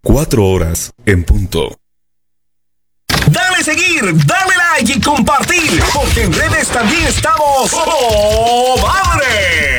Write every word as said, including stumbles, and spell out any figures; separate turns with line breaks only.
Cuatro horas en punto.
Dale seguir, dale like y compartir, porque en redes también estamos. ¡Oh, madre!